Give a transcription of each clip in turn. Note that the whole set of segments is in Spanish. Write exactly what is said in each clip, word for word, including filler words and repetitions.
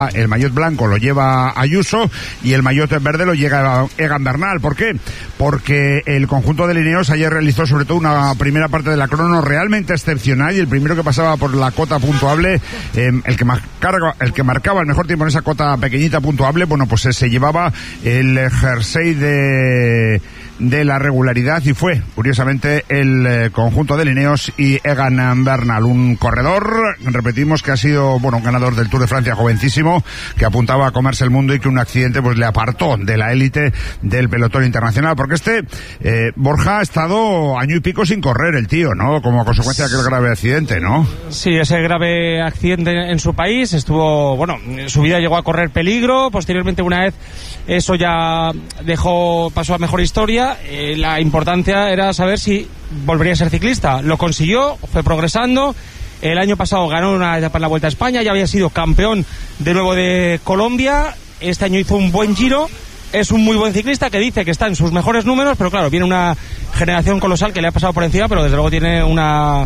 El maillot blanco lo lleva Ayuso y el maillot verde lo llega Egan Bernal. ¿Por qué? Porque el conjunto de Lineos ayer realizó sobre todo una primera parte de la crono realmente excepcional, y el primero que pasaba por la cota puntuable, eh, el que marcaba, el que marcaba el mejor tiempo en esa cota pequeñita puntuable, bueno, pues se llevaba el jersey de de la regularidad, y fue curiosamente el eh, conjunto de Lineos y Egan Bernal, un corredor, repetimos, que ha sido, bueno, un ganador del Tour de Francia jovencísimo, que apuntaba a comerse el mundo y que un accidente pues le apartó de la élite del pelotón internacional, porque este eh, Borja ha estado año y pico sin correr el tío, ¿no? Como consecuencia de aquel grave accidente, ¿no? Sí, ese grave accidente en su país, estuvo, bueno, su vida llegó a correr peligro, posteriormente una vez eso ya dejó, pasó a mejor historia. Eh, la importancia era saber si volvería a ser ciclista. Lo consiguió, fue progresando. El año pasado ganó una etapa en la Vuelta a España, ya había sido campeón de nuevo de Colombia. Este año hizo un buen Giro. Es un muy buen ciclista que dice que está en sus mejores números, pero claro, viene una generación colosal que le ha pasado por encima, pero desde luego tiene una,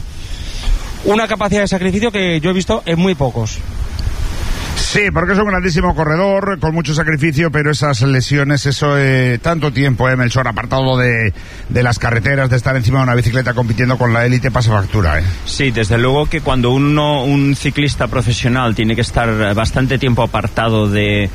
una capacidad de sacrificio que yo he visto en muy pocos. Sí, porque es un grandísimo corredor, con mucho sacrificio, pero esas lesiones, eso, eh, tanto tiempo, eh, Melchor, apartado de, de las carreteras, de estar encima de una bicicleta compitiendo con la élite, pasa factura, eh. Sí, desde luego que cuando uno, un ciclista profesional tiene que estar bastante tiempo apartado de,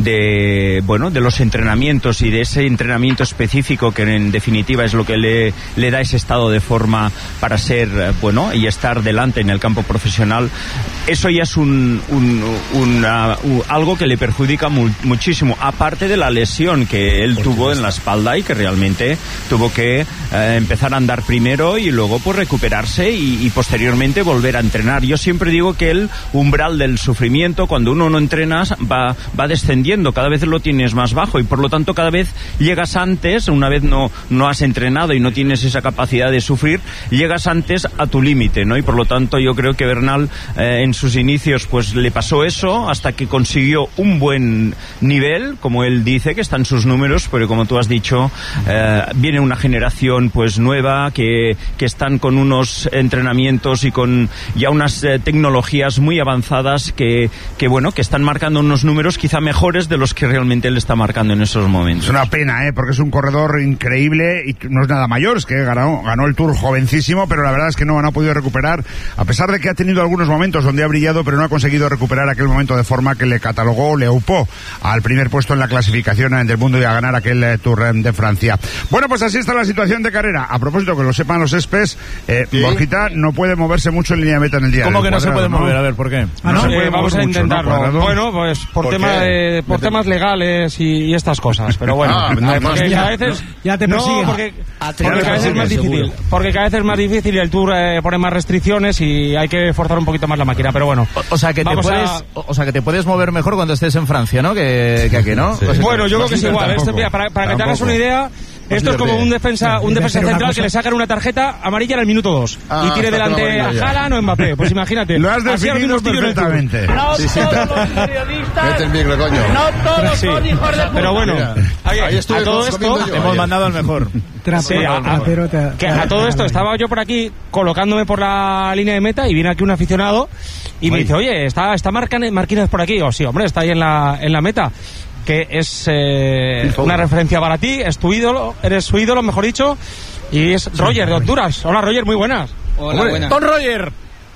de, bueno, de los entrenamientos y de ese entrenamiento específico que en definitiva es lo que le, le da ese estado de forma para ser, bueno, y estar delante en el campo profesional, eso ya es un, un, un Una, uh, algo que le perjudica mu- muchísimo, aparte de la lesión que él tuvo en la espalda y que realmente tuvo que eh, empezar a andar primero y luego pues recuperarse y, y posteriormente volver a entrenar. Yo siempre digo que el umbral del sufrimiento, cuando uno no entrenas, va, va descendiendo, cada vez lo tienes más bajo y por lo tanto cada vez llegas antes, una vez no, no has entrenado y no tienes esa capacidad de sufrir, llegas antes a tu límite, ¿no? Y por lo tanto yo creo que Bernal eh, en sus inicios pues le pasó eso, hasta que consiguió un buen nivel, como él dice, que está en sus números, pero como tú has dicho, eh, viene una generación pues nueva, que, que están con unos entrenamientos y con ya unas eh, tecnologías muy avanzadas que, que, bueno, que están marcando unos números quizá mejores de los que realmente él está marcando en esos momentos. Es una pena, ¿eh? Porque es un corredor increíble y no es nada mayor, es que ganó, ganó el Tour jovencísimo, pero la verdad es que no, no ha podido recuperar, a pesar de que ha tenido algunos momentos donde ha brillado, pero no ha conseguido recuperar aquel momento de forma que le catalogó, le upó al primer puesto en la clasificación del mundo y a ganar aquel eh, Tour de Francia. Bueno, pues así está la situación de carrera. A propósito, que lo sepan los espes, eh, ¿sí? Borjita no puede moverse mucho en línea de meta en el día. ¿Cómo que no cuadrado, se puede ¿no? mover? A ver, ¿por qué? Ah, no, no eh, vamos a mucho, intentarlo. ¿no? Bueno, pues por, ¿Por tema de, por Porque... temas legales y, y estas cosas. Pero bueno, ah, no, porque ya, a veces no, ya te no, persiguen. porque, porque ya te cada vez es más seguro. difícil. Porque cada vez es más difícil y el Tour eh, pone más restricciones y hay que forzar un poquito más la máquina. Pero bueno, O, o sea que te vamos puedes, a... o sea que te puedes mover mejor cuando estés en Francia, ¿no? Que, que aquí, ¿no? Sí. Pues Bueno, yo creo que es sí, igual. tampoco. Este, mira, para, para que te hagas Tampoco. una idea, esto es como un defensa, un defensa central que le sacan una tarjeta amarilla en el minuto dos Ah, y tiene delante a Haaland o Mbappé. Pues imagínate. Lo has así definido algunos tiros en el Tour. perfectamente. No Sí, sí, todos te- los periodistas, Mete el micro, coño. no todos Sí. son hijos de puta. Pero bueno, Mira, a, ahí estoy a todo esto, comiendo yo. Te hemos Oye. mandado al mejor. Sí, a, a- que a todo esto estaba yo por aquí colocándome por la línea de meta y viene aquí un aficionado y me dice, oye, ¿está, está Marcan- Marquínez por aquí? O sí, hombre, está ahí en la, en la meta. Que es eh, una referencia para ti, es tu ídolo, eres su ídolo, mejor dicho, y es Roger de Honduras. Hola, Roger, muy buenas. Hola, Hombre, buenas. ¡Don Roger!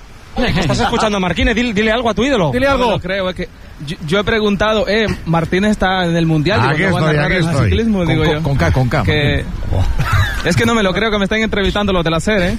¿Estás escuchando a Marquínez? Dile, dile algo a tu ídolo. Dile algo. No lo creo, es que yo, yo he preguntado, eh, Martínez está en el Mundial, Aquí digo, no va a estoy, narrar aquí el estoy. ciclismo, Con, digo con, yo. con K, con K. Que... Es que no me lo creo que me estén entrevistando los de la S E R, ¿eh?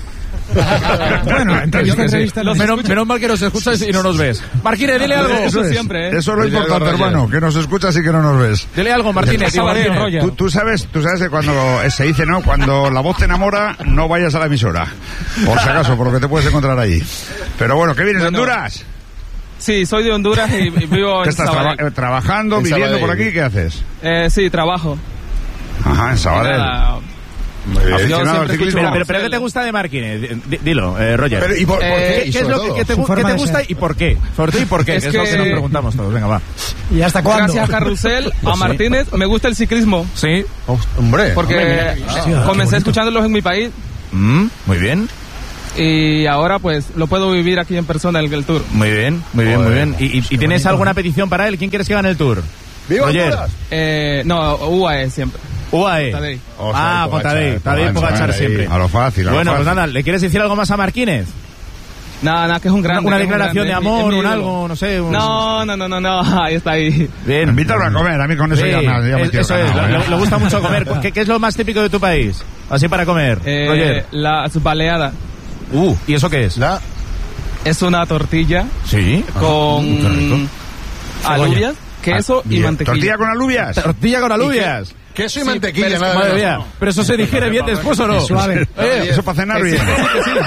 Bueno, entrevista, entrevista. Menos, menos, menos mal que nos escuchas y no nos ves. Martínez, dile algo. Eso siempre, ¿eh? Eso es lo Dile importante, algo, Roger. hermano, que nos escuchas y que no nos ves. Dile algo, Martínez. Esa vale, Martínez. Roger. Tú, tú sabes, tú sabes que cuando se dice, ¿no? Cuando la voz te enamora, no vayas a la emisora. Por si acaso, por lo que te puedes encontrar ahí. Pero bueno, ¿qué vienes de Bueno, Honduras? Sí, soy de Honduras y, y vivo ¿Qué en estás Sabadell. traba- trabajando, En viviendo Sabadell. por aquí? ¿Qué haces? Eh, sí, trabajo. Ajá, en Sabadell. Nada, Muy bien. Aficionado Yo al siempre ciclismo. escucho- Pero, pero ¿qué te gusta de Marquínez? D- Dilo, eh, Roger. Pero, ¿y por, por Eh, qué? ¿Qué, Y qué es sobre lo que, todo. que te, Su gu- forma qué te de gusta ser. y por qué? Sobre todo y por qué, Es que es lo que que- nos preguntamos todos. Venga, va. ¿Y hasta cuándo? Gracias a Carrusel, a sí. Martínez, me gusta el ciclismo. Sí. Hombre. Porque Hombre, mira. comencé escuchándolos en mi país. Mm, muy bien. y ahora pues lo puedo vivir aquí en persona el, el tour. Muy bien, muy bien, muy bien. ¿Y, y, y tienes alguna petición para él? ¿Quién quieres que gane el tour? ¡Viva Roger. Eh, no, U A E siempre. U A E. Tadei. O sea, Ah, con Tadei. Tadei Pogačar siempre. A lo fácil, a lo Bueno, fácil. pues nada, ¿le quieres decir algo más a Marquínez? Nada, nada, que es un grande. Una que es un declaración de grande, es mi- amor, es mi un ídolo. algo, no sé. Un... No, no, no, no, no, ahí está ahí. Bien. Invítalo a comer, a mí con eso Sí, ya me, ya me es- quiero eso es, ganar, le, ¿eh? le gusta mucho comer. ¿Qué, ¿Qué es lo más típico de tu país? Así para comer, Eh, Roger. las baleadas. Uh, ¿y eso qué es? La... Es una tortilla Sí. con qué rico. alubias, queso Ah, y bien. mantequilla. ¿Tortilla con alubias? Tortilla con alubias. Queso y Sí, mantequilla, pero es nada Madre menos. mía, pero eso se digiere bien después o no. Suave. Eh, Eso para cenar Que sí, bien. que sí, que sí.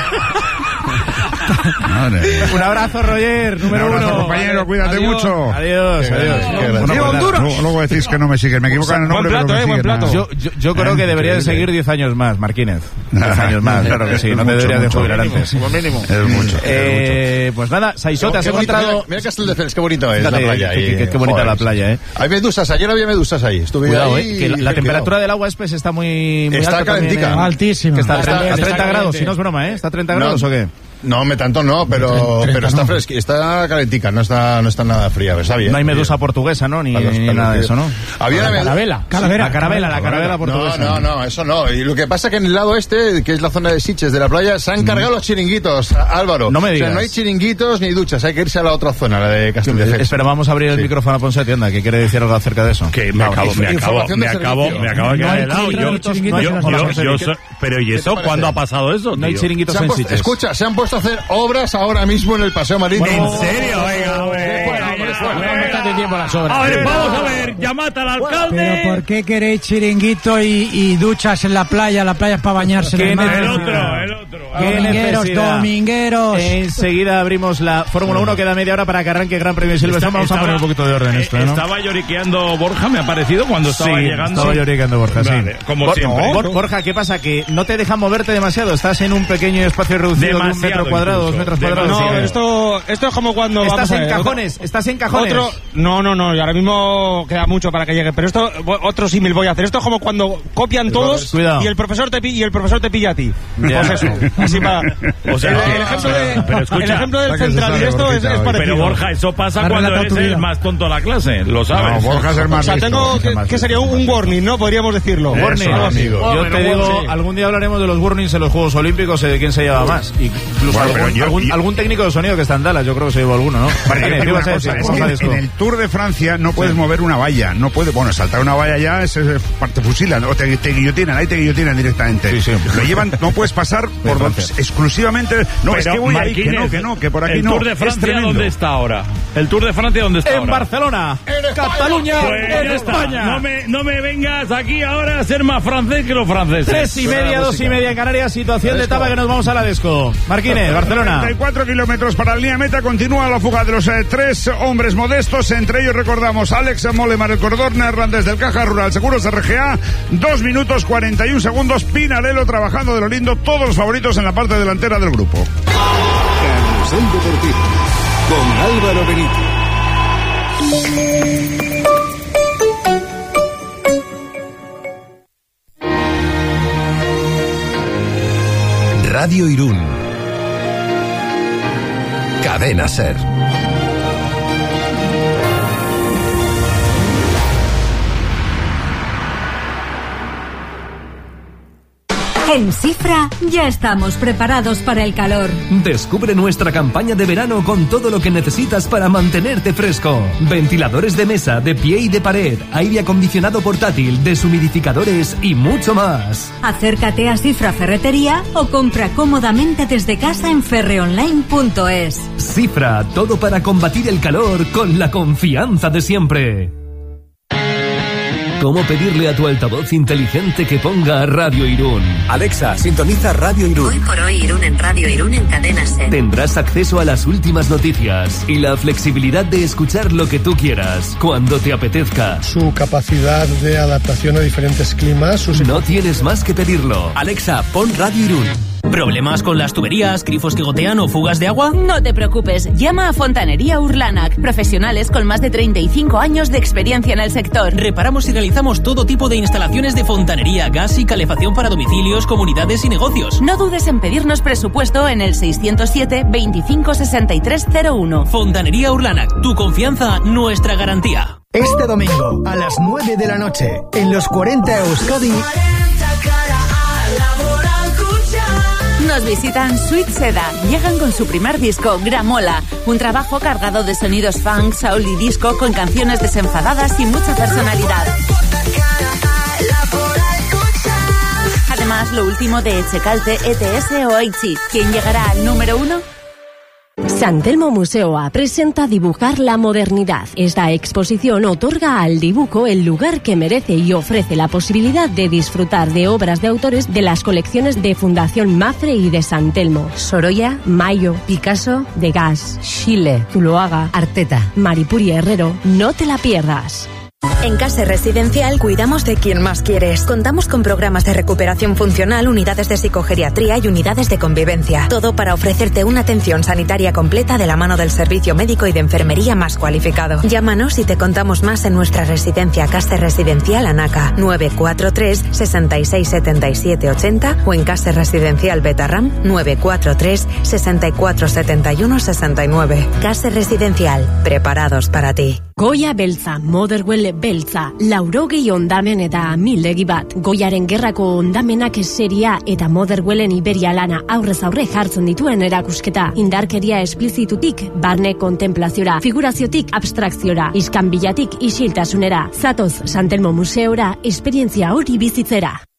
Madre mía. un abrazo, Roger, número Un abrazo, uno. compañero, cuídate Adiós. mucho. Adiós, Qué adiós. grande, qué Bueno, grande. pues nada. Luego, luego decís que no me siguen, me equivocan el Buen nombre, plato, pero eh, me buen siguen, plato. nada. Yo, yo, yo creo que deberías Increíble. seguir diez años más, Marquínez. diez años más, claro que sí, no te Mucho, deberías de mucho. jubilar antes. Es mucho. Eh, pues nada, Saisó, te has Qué bonito, encontrado... Mira, mira Castelldefels, qué bonito es Fíjate, la playa. qué- ahí. qué- qué bonita Joder, la playa, eh. Hay medusas, ayer había medusas ahí. Estuve Cuidado, ahí eh, que la, la y- temperatura del agua pues está muy, muy Está alta también, calentica. eh. Altísima. Que está a Está- treinta, a está treinta grados, caliente. si no es broma, ¿eh? ¿Está a treinta No. grados o qué? No, me tanto no, pero, treinta, pero está no. fresca, está calentica, no está, no está nada fría, pero está bien. No hay está medusa bien. portuguesa, ¿no? Ni, Para los- ni para los nada de que- eso, ¿no? Había una medusa. Calavera. Calavera. La carabela, la carabela portuguesa. No, no, no, eso no. Y lo que pasa es que en el lado este, que es la zona de Sitges de la playa, se han cargado los chiringuitos, Álvaro. No me digas. O sea, no hay chiringuitos ni duchas, hay que irse a la otra zona, la de Castelldefels. Espera, vamos a abrir el Sí. micrófono a Ponsetti, anda, que quiere decir algo acerca de eso. Que me acabo, me acabo, información me de acabo, servicio. me acabo de No quedar hay helado. Yo, chiringuitos yo, en yo, las yo, plazas. yo so- pero ¿y ¿Qué te eso? parece? ¿Cuándo ha pasado eso? No hay tío? chiringuitos Se han en puesto- Sitges. escucha, se han puesto a hacer obras ahora mismo en el Paseo Marítimo. ¿En serio? Venga, hombre. No tanto tiempo las obras. A ver, vamos a ver, llamad al alcalde. Pero ¿por qué queréis chiringuito y, y duchas en la playa? La playa es para bañarse en ¿Qué el mar. El necesidad? otro, el otro. ¿Qué Domingueros, necesidad? domingueros. Enseguida abrimos la Fórmula uno, queda media hora para que arranque el Gran Premio de Silverstone. Vamos a poner un poquito de orden en esto, ¿no? Estaba lloriqueando Borja, me ha parecido, cuando estaba Sí, llegando. estaba lloricando Borja, sí. Vale, como Bor- siempre. Bor- Borja, ¿qué pasa? Que no te dejan moverte demasiado. Estás en un pequeño espacio reducido de un Demasiado metro cuadrado, dos incluso. metros Demasiado. cuadrados. No, Sí. esto, esto es como cuando Estás vamos a en ver, otro- cajones, estás en cajones. Otro, no, no, no, y ahora mismo queda mucho para que llegue, pero esto, otro símil voy a hacer. Esto es como cuando copian todos Cuidado. y el profesor te pi- y el profesor te pilla a ti. Ya. Pues eso, así para. O sea, el, que- el ejemplo, de- pero escucha, el ejemplo del para que se central y sabe, esto es, Borjita, es hoy. parecido. Pero Borja, eso pasa Ha cuando relatado eres tu el vida. más tonto de la clase, lo No, sabes. Borja es el O más sea, listo, tengo es el que, más que listo. sería un, un warning, ¿no? Podríamos decirlo. Warning. Eso, amigo. Yo Bueno, te digo, sí. algún día hablaremos de los warnings en los Juegos Olímpicos, eh, de quién se lleva más. Incluso Bueno, pero algún, yo- algún, yo- algún técnico de sonido que está en Dallas, yo creo que se llevó alguno, ¿no? Vale, Martínez, yo ¿qué digo ibas a una decir? cosa, es Borja que Disco. en el Tour de Francia no puedes mover una valla, no puedes, bueno, saltar una valla ya es, es parte fusilan, o te, te guillotinan, ahí te guillotinan directamente. Sí, sí. Lo llevan, no puedes pasar por donde, Francia. exclusivamente, no, es Pero, que voy ahí, que no, Marquínez, que no, que por aquí el no. Tour de Es Francia, tremendo. ¿dónde está ahora? ¿El Tour de Francia dónde está En ahora? Barcelona, Cataluña, Pues en ya está. España. No me, no me vengas aquí ahora a ser más francés que los franceses. Tres y media, dos y media en Canarias, situación de etapa que nos vamos a la Desco. Marquínez, Barcelona. treinta y cuatro kilómetros para la línea meta, continúa la fuga de los eh, tres hombres modestos, entre ellos recordamos Alex Molemar, el corredor neerlandés del Caja Rural Seguros R G A, dos minutos cuarenta y un segundos, Pinarello trabajando de lo lindo, todos los favoritos en la parte delantera del grupo. Carrusel Deportivo con Álvaro Benítez. Radio Irún. Cadena Ser. En Cifra ya estamos preparados para el calor. Descubre nuestra campaña de verano con todo lo que necesitas para mantenerte fresco. Ventiladores de mesa, de pie y de pared, aire acondicionado portátil, deshumidificadores y mucho más. Acércate a Cifra Ferretería o compra cómodamente desde casa en ferreonline punto es. Cifra, todo para combatir el calor con la confianza de siempre. ¿Cómo pedirle a tu altavoz inteligente que ponga Radio Irún? Alexa, sintoniza Radio Irún. Hoy por hoy Irún en Radio Irún en Cadena Ser. Tendrás acceso a las últimas noticias y la flexibilidad de escuchar lo que tú quieras, cuando te apetezca. Su capacidad de adaptación a diferentes climas. Sus... No tienes más que pedirlo. Alexa, pon Radio Irún. ¿Problemas con las tuberías, grifos que gotean o fugas de agua? No te preocupes, llama a Fontanería Urlanac, profesionales con más de treinta y cinco años de experiencia en el sector. Reparamos y realizamos todo tipo de instalaciones de fontanería, gas y calefacción para domicilios, comunidades y negocios. No dudes en pedirnos presupuesto en el seiscientos siete veinticinco sesenta y tres cero uno. Fontanería Urlanac, tu confianza, nuestra garantía. Este domingo, a las nueve de la noche, en los cuarenta Euskadi... Nos visitan Sweet Seda. Llegan con su primer disco, Gramola, un trabajo cargado de sonidos funk, soul y disco con canciones desenfadadas y mucha personalidad. Además, lo último de Echecalte, E T S o Aichi. ¿Quién llegará al número uno? San Telmo Museoa presenta Dibujar la modernidad. Esta exposición otorga al dibujo el lugar que merece y ofrece la posibilidad de disfrutar de obras de autores de las colecciones de Fundación Mafre y de San Telmo. Sorolla, Mayo, Picasso, Degas, Schiele, Zuloaga, Arteta, Maripuri Herrero. No te la pierdas. En Case Residencial cuidamos de quien más quieres. Contamos con programas de recuperación funcional, unidades de psicogeriatría y unidades de convivencia. Todo para ofrecerte una atención sanitaria completa de la mano del servicio médico y de enfermería más cualificado. Llámanos y te contamos más en nuestra residencia Case Residencial Anaca, nueve cuatro tres, seis seis siete siete ocho cero o en Case Residencial Betarram, nueve cuatro tres, seis cuatro siete uno seis nueve. Case Residencial, preparados para ti. Goya Beltza, Motherwell Beltza, laurogei ondamen eta mildegi bat. Goiaren gerrako ondamenak seria eta Motherwellen Iberia lana aurrez aurre jartzen dituen erakusketa. Indarkeria esplizitutik, barne kontemplaziora, figuraziotik abstrakziora, iskanbilatik isiltasunera. Zatoz San Telmo Museora, esperientzia hori bizitzera.